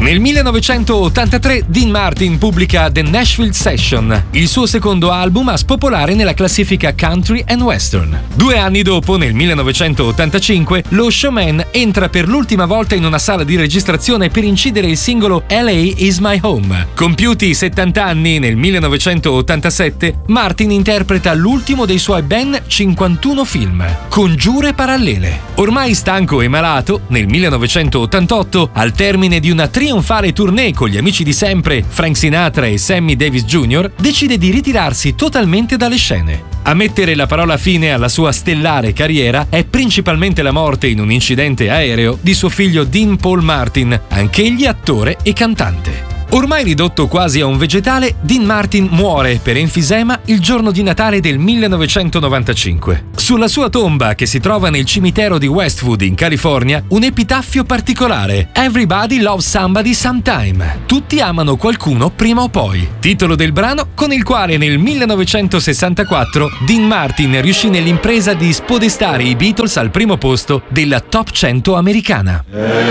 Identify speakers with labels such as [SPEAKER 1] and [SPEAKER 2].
[SPEAKER 1] Nel 1983 Dean Martin pubblica The Nashville Session, il suo secondo album a spopolare nella classifica country and western. 2 anni dopo, nel 1985, lo showman entra per l'ultima volta in una sala di registrazione per incidere il singolo LA is my home. Compiuti 70 anni, nel 1987, Martin interpreta l'ultimo dei suoi ben 51 film, Congiure parallele. Ormai stanco e malato, nel 1988, al termine di una trionfale tournée con gli amici di sempre, Frank Sinatra e Sammy Davis Jr., decide di ritirarsi totalmente dalle scene. A mettere la parola fine alla sua stellare carriera è principalmente la morte in un incidente aereo di suo figlio Dean Paul Martin, anch'egli attore e cantante. Ormai ridotto quasi a un vegetale, Dean Martin muore per enfisema il giorno di Natale del 1995. Sulla sua tomba, che si trova nel cimitero di Westwood in California, un epitaffio particolare: Everybody loves somebody sometime. Tutti amano qualcuno prima o poi. Titolo del brano con il quale nel 1964 Dean Martin riuscì nell'impresa di spodestare i Beatles al primo posto della Top 100 americana.